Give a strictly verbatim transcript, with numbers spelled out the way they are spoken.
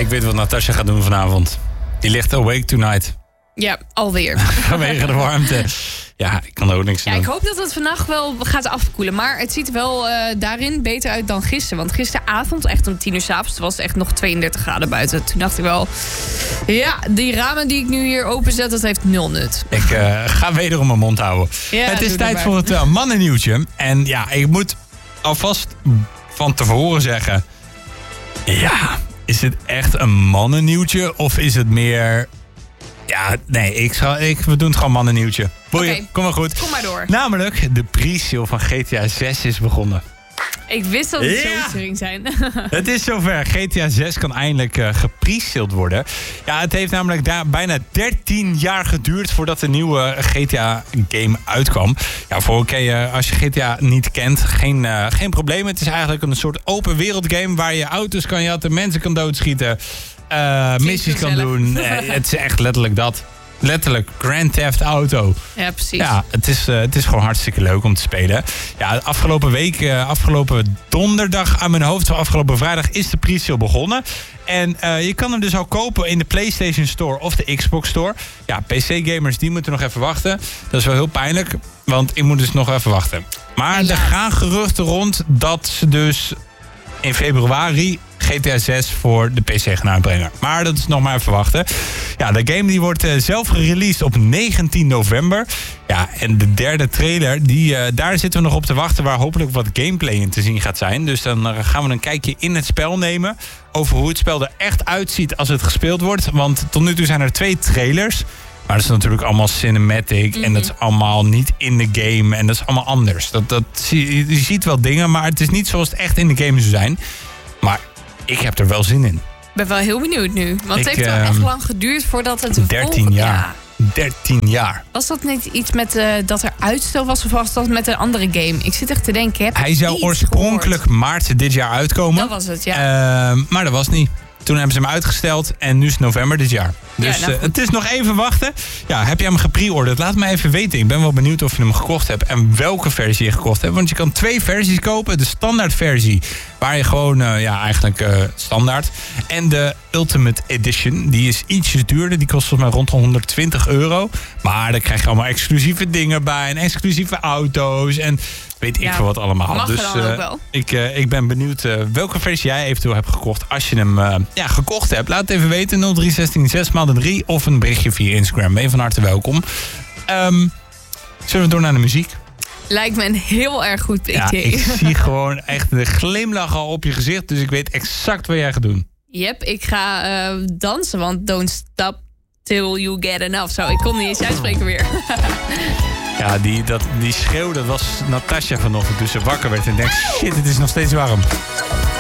ik weet wat Natasja gaat doen vanavond. Die ligt awake tonight. Ja, alweer. Vanwege de warmte. Ja, ik kan er ook niks aan Ja, doen. ik hoop dat het vannacht wel gaat afkoelen. Maar het ziet er wel uh, daarin beter uit dan gisteren. Want gisteravond, echt om tien uur 's avonds, was het echt nog tweeëndertig graden buiten. Toen dacht ik wel, ja, die ramen die ik nu hier openzet, dat heeft nul nut. Ik uh, ga wederom mijn mond houden. Ja, het is tijd maar. voor het uh, mannennieuwtje. En ja, ik moet alvast van tevoren zeggen... Ja, is het echt een mannennieuwtje? Of is het meer... Ja, nee, ik zal, ik, we doen het gewoon mannennieuwtje. Boeien, Okay. kom maar goed. Kom maar door. Namelijk, de pre-sale van G T A zes is begonnen. Ik wist dat het Ja. zoiets ging zijn. Het is zover. G T A zes kan eindelijk uh, gepre-sealed worden. Ja, het heeft namelijk daar bijna dertien jaar geduurd voordat de nieuwe G T A-game uitkwam. Ja, voor ken je, als je G T A niet kent, geen, uh, geen probleem. Het is eigenlijk een soort open wereld game waar je auto's kan jatten, mensen kan doodschieten, uh, missies kan doen. Uh, het is echt letterlijk dat. Letterlijk Grand Theft Auto. Ja, precies. Ja, het is, uh, het is gewoon hartstikke leuk om te spelen. Ja, de afgelopen week, uh, afgelopen donderdag aan mijn hoofd, afgelopen vrijdag is de pre-sale begonnen. En uh, je kan hem dus al kopen in de PlayStation Store of de Xbox Store. Ja, P C-gamers die moeten nog even wachten. Dat is wel heel pijnlijk, want ik moet dus nog even wachten. Maar er gaan geruchten rond dat ze dus in februari G T A zes voor de P C gaan uitbrengen. Maar dat is nog maar even wachten. Ja, de game die wordt uh, zelf gereleased op negentien november. Ja, en de derde trailer, die, uh, daar zitten we nog op te wachten, waar hopelijk wat gameplay in te zien gaat zijn. Dus dan uh, gaan we een kijkje in het spel nemen over hoe het spel er echt uitziet als het gespeeld wordt. Want tot nu toe zijn er twee trailers. Maar dat is natuurlijk allemaal cinematic. Mm-hmm. En dat is allemaal niet in de game. En dat is allemaal anders. Dat, dat, je, je ziet wel dingen, maar het is niet zoals het echt in de game zou zijn. Maar ik heb er wel zin in. Ik ben wel heel benieuwd nu. Want ik, het heeft wel uh, echt lang geduurd voordat het... dertien vol... jaar. Ja. dertien jaar. Was dat niet iets met uh, dat er uitstel was of was dat met een andere game? Ik zit echt te denken. Heb Hij zou oorspronkelijk gehoord. maart dit jaar uitkomen. Dat was het, ja. Uh, maar dat was niet. Toen hebben ze hem uitgesteld en nu is het november dit jaar. Dus ja, nou uh, het is nog even wachten. Ja, heb je hem gepre-orderd? Laat me even weten. Ik ben wel benieuwd of je hem gekocht hebt en welke versie je gekocht hebt. Want je kan twee versies kopen. De standaard versie, waar je gewoon, uh, ja, eigenlijk uh, standaard. En de Ultimate Edition, die is ietsjes duurder. Die kost volgens mij rond de honderdtwintig euro. Maar daar krijg je allemaal exclusieve dingen bij. En exclusieve auto's en... weet ik ja, veel wat allemaal. Mag dus uh, wel. Ik, uh, ik ben benieuwd uh, welke versie jij eventueel hebt gekocht. Als je hem uh, ja, gekocht hebt, laat het even weten. nul drie zestien zes maal de drie of een berichtje via Instagram. Ben je van harte welkom. Um, zullen we door naar de muziek? Lijkt me een heel erg goed idee. Ja, ik zie gewoon echt de glimlach al op je gezicht. Dus ik weet exact wat jij gaat doen. Yep, ik ga uh, dansen. Want don't stop till you get enough. Zo, ik kon niet eens uitspreken weer. Ja, die, dat, die schreeuw, dat was Natasja vanochtend toen ze wakker werd en denkt, shit, het is nog steeds warm.